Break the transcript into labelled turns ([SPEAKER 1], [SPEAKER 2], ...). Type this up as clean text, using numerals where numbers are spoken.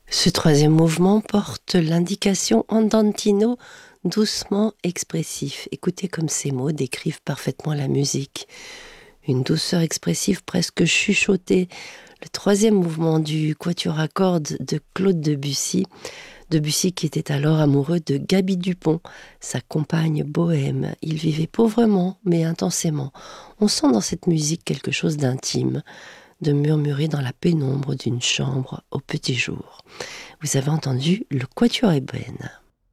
[SPEAKER 1] Ce troisième mouvement porte l'indication andantino, doucement expressif. Écoutez comme ces mots décrivent parfaitement la musique. Une douceur expressive presque chuchotée. Le troisième mouvement du quatuor à cordes de Claude Debussy. Debussy qui était alors amoureux de Gaby Dupont, sa compagne bohème. Il vivait pauvrement mais intensément. On sent dans cette musique quelque chose d'intime, de murmurer dans la pénombre d'une chambre au petit jour. Vous avez entendu le quatuor ébène.